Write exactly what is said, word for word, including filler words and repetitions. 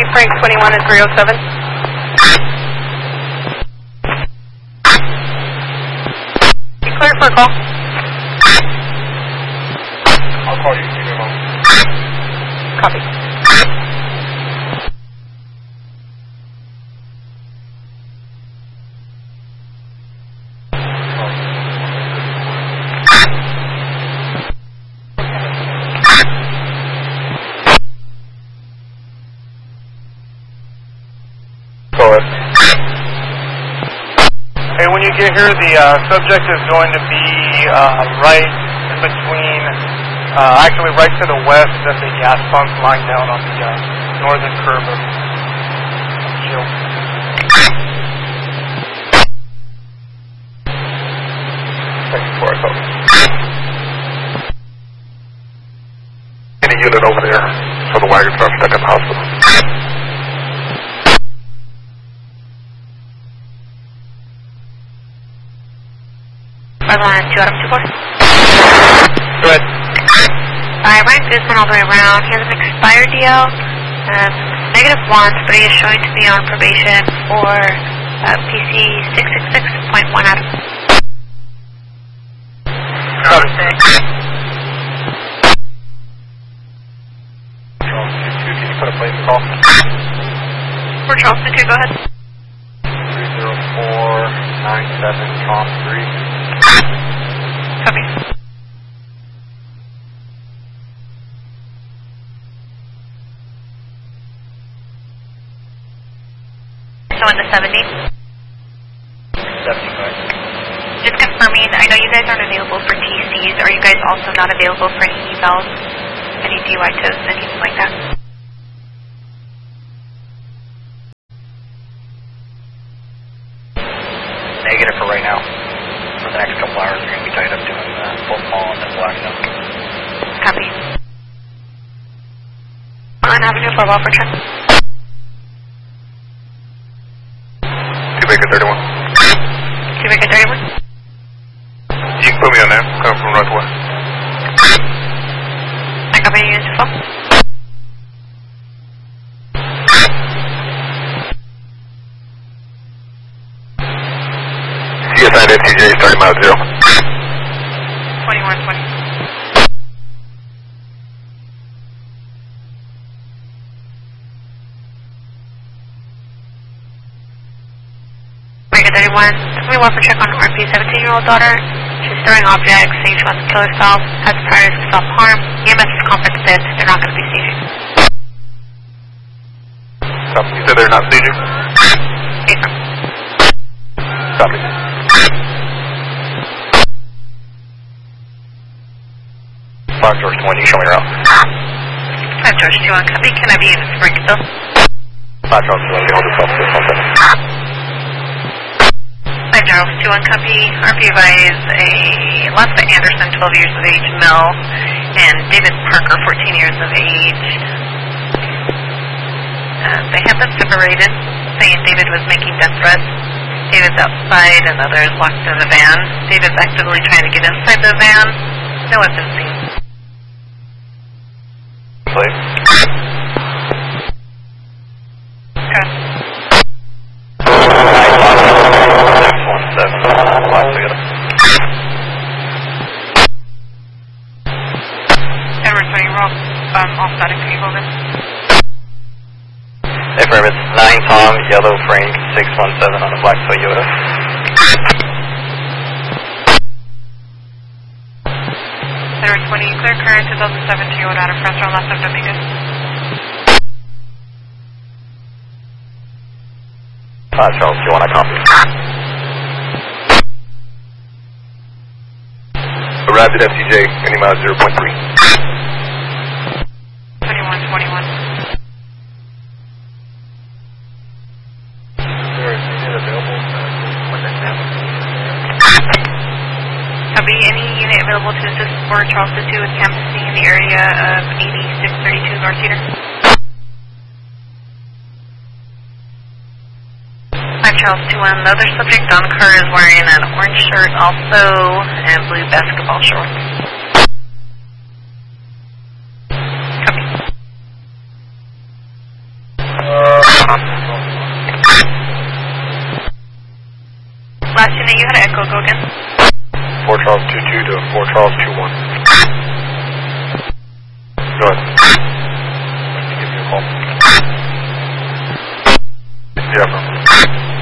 Frank twenty-one and three oh seven. You clear for a call? I'll call you. Give me a moment. Copy. Hey, when you get here, the uh, subject is going to be uh, right in between, uh, actually right to the west of the gas pump lying down on the uh, northern curb of Shield. twenty-four, so. Any unit over there for the wagons are stuck in the hospital. Line two out of two four. Go ahead. Alright, Ryan Guzman all the way around. He has an expired D L. Um, negative one, but he is showing to be on probation for uh, P C six six six point one out of. Copy. Can you put a plate in the call? For Charleston two, go ahead. three zero four nine seven, Tom three. Copy. So in the seventy. seventy, right? Just confirming, I know you guys aren't available for T Cs. Are you guys also not available for any evals, any D Y toes, anything like that? Negative for right now. For the next couple hours, we're going to be tied up doing uh, full call and then Blackstone. Copy. On Avenue for Walford Trent. Two Baker thirty-one. Two Baker thirty-one. You can put me on there. I'm coming from Northwest. I copy you into phone. C S I F T J starting mile zero. twenty-one twenty. Baker thirty-one. We want to check on R P seventeen-year-old daughter. She's throwing objects, saying she wants to kill herself, has prior to self-harm. E M S is conference that they're not going to be seizing. Copy. You said they're not seizure? Affirm. Copy. Five George twenty, show me around. Five George two on copy. Can I be in Springfield? Five George two, hold yourself to something. Five Charles two on copy. R P advise a Lassa Anderson, twelve years of age, male, and David Parker, fourteen years of age. Uh, they have them separated, saying David was making death threats. David's outside and others locked in the van. David's actively trying to get inside the van. No one's been seen. Please. Okay. six one seven, five together. Edward, so you're all um, all static. Can you hold it? Affirm, it's nine Tom, yellow Frank, six one seven on a black Toyota. Edward twenty, clear current, two thousand seven Toyota out of Fresno, left of Dominguez. Five Charles, do you want a copy? Arrived at F T J, any mile zero point three. twenty-one twenty-one. Copy, any unit available to assist for Charleston two with canvassing in the area of eighty-six thirty-two North Cedar? Five Charles two one. The other subject on car is wearing an orange shirt also and blue basketball shorts. Copy. last unit, you had an echo, go again. four Charles two two to four Charles two one. Go ahead.